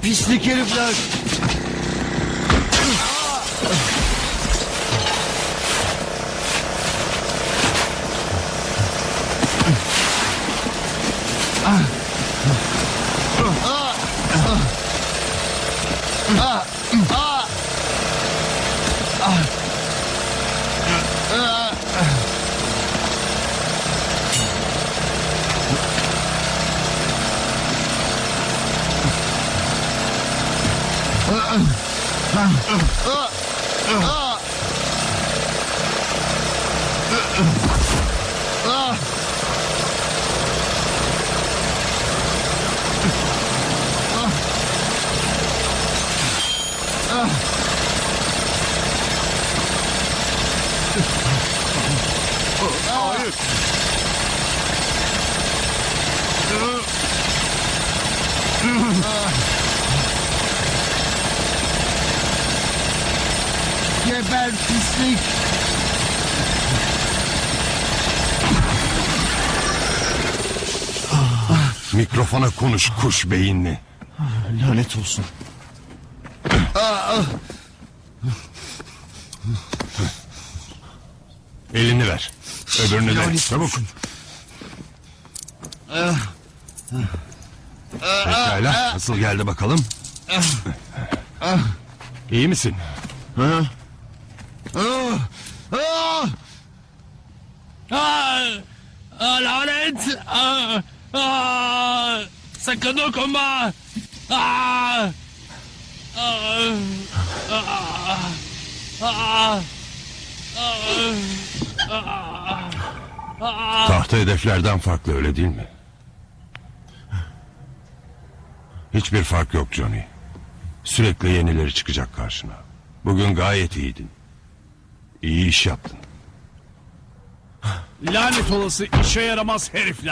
Pislik herifler. Hayır. Geber pislik. Mikrofona konuş kuş beyinli. Lanet olsun. Elini ver. Öbürünü de Lanet çabuk. olsun. Pekala, nasıl geldi bakalım? İyi misin? Lanet! Sakın dokunma! Tahta hedeflerden farklı, öyle değil mi? Hiçbir fark yok Johnny. Sürekli yenileri çıkacak karşına. Bugün gayet iyiydin. İyi iş yaptın. Lanet olası işe yaramaz herifler!